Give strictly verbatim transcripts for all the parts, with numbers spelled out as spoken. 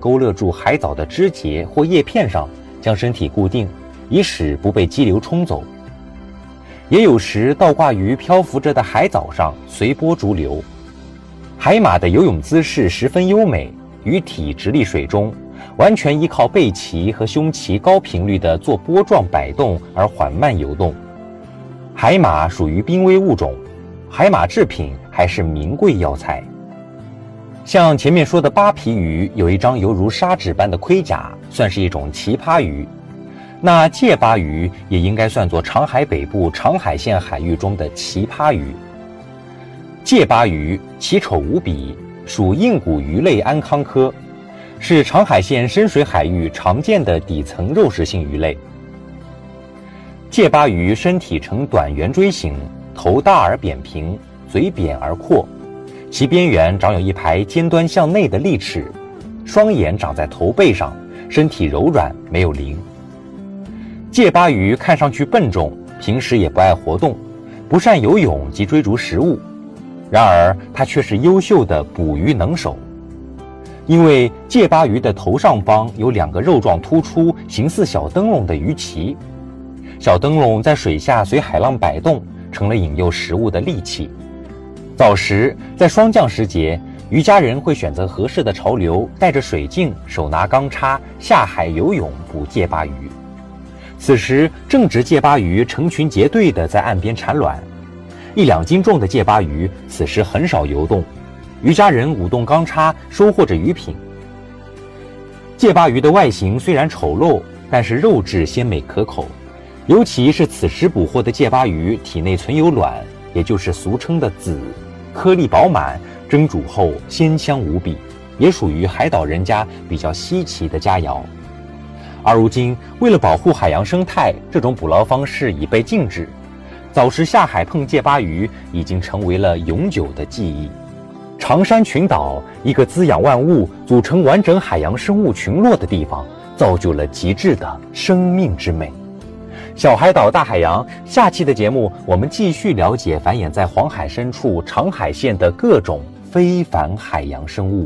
勾勒住海藻的枝节或叶片上，将身体固定，以使不被激流冲走。也有时倒挂于漂浮着的海藻上，随波逐流。海马的游泳姿势十分优美，鱼体直立水中，完全依靠背鳍和胸鳍高频率的做波状摆动而缓慢游动。海马属于濒危物种，海马制品还是名贵药材。像前面说的扒皮鱼有一张犹如砂纸般的盔甲，算是一种奇葩鱼。那介巴鱼也应该算作长海北部长海线海域中的奇葩鱼。介巴鱼奇丑无比，属硬骨鱼类安康科，是长海线深水海域常见的底层肉食性鱼类。介巴鱼身体呈短圆锥形，头大而扁平，嘴扁而阔，其边缘长有一排尖端向内的利齿，双眼长在头背上，身体柔软，没有鳞。介巴鱼看上去笨重，平时也不爱活动，不善游泳及追逐食物，然而它却是优秀的捕鱼能手。因为介巴鱼的头上方有两个肉状突出、形似小灯笼的鱼鳍，小灯笼在水下随海浪摆动，成了引诱食物的利器。早时在霜降时节，渔家人会选择合适的潮流，带着水镜，手拿钢叉下海游泳捕介巴鱼。此时正值介巴鱼成群结队地在岸边产卵，一两斤重的介巴鱼此时很少游动，渔家人舞动钢叉收获着鱼品。介巴鱼的外形虽然丑陋，但是肉质鲜美可口，尤其是此时捕获的介巴鱼体内存有卵，也就是俗称的籽，颗粒饱满，蒸煮后鲜香无比，也属于海岛人家比较稀奇的佳肴。而如今为了保护海洋生态，这种捕捞方式已被禁止，早时下海碰介巴鱼已经成为了永久的记忆。长山群岛，一个滋养万物、组成完整海洋生物群落的地方，造就了极致的生命之美。小海岛大海洋，下期的节目我们继续了解繁衍在黄海深处长海线的各种非凡海洋生物。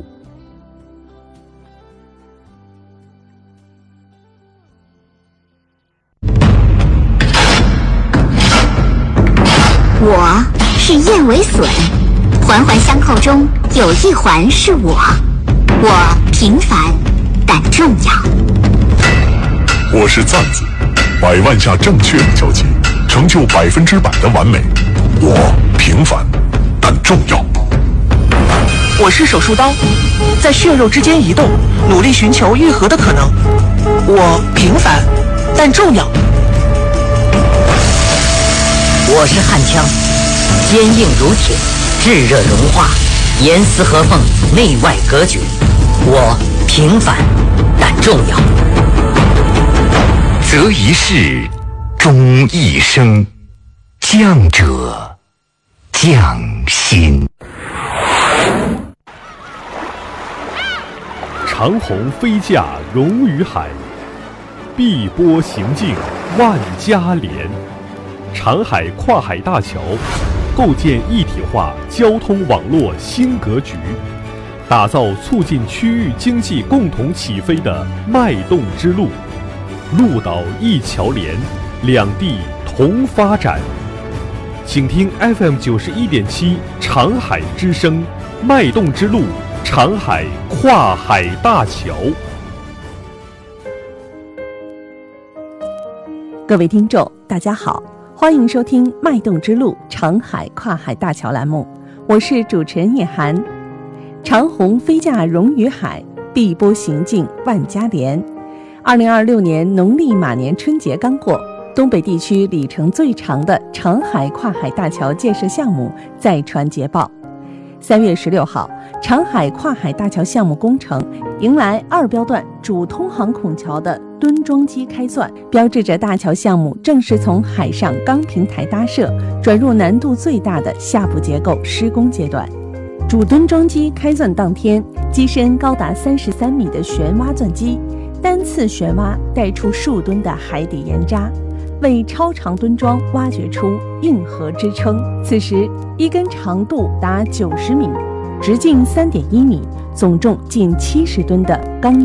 我是燕尾隼，环环相扣中有一环是我，我平凡但重要。 我是赞子，百万下正确的交接，成就百分之百的完美。我平凡但重要。 我是手术刀，在血肉之间移动，努力寻求愈合的可能。我平凡但重要。 我是焊枪，坚硬如铁，炙热融化，严丝合缝，内外隔绝。我平凡但重要。 择一事，终一生，将者将心。 长虹飞架融于海，碧波行径万家连。长海跨海大桥构建一体化交通网络新格局，打造促进区域经济共同起飞的脉动之路。陆岛一桥连，两地同发展。请听 F M 九十一点七长海之声，脉动之路，长海跨海大桥。 各位听众，大家好，欢迎收听《脉动之路长海跨海大桥》栏目，我是主持人叶涵。长虹飞架融于海，碧波行径万家连。二零二六年农历马年春节刚过，东北地区里程最长的长海跨海大桥建设项目再传捷报。三月十六号，长海跨海大桥项目工程迎来二标段主通航孔桥的墩桩机开钻，标志着大桥项目正式从海上钢平台搭设转入难度最大的下部结构施工阶段。主墩桩机开钻当天，机身高达三十三米的旋挖钻机单次旋挖带出数吨的海底岩渣，为超长墩桩挖掘出硬核支撑。此时，一根长度达九十米、直径三点一米、总重近七十吨的钢